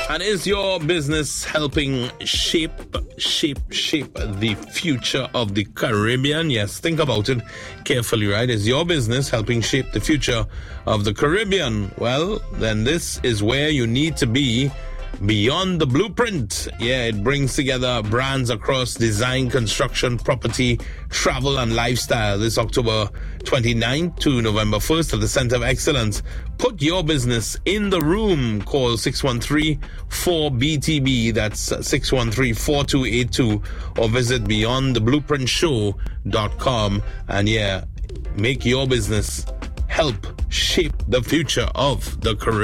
And is your business helping shape the future of the Caribbean? Yes, think about it carefully, right? Is your business helping shape the future of the Caribbean? Well, then this is where you need to be. Beyond the Blueprint. Yeah, it brings together brands across design, construction, property, travel, and lifestyle this October 29th to November 1st at the Center of Excellence. Put your business in the room. Call 613-4BTB. That's 613-4282. Or visit beyondtheblueprintshow.com. And yeah, make your business help shape the future of the Caribbean.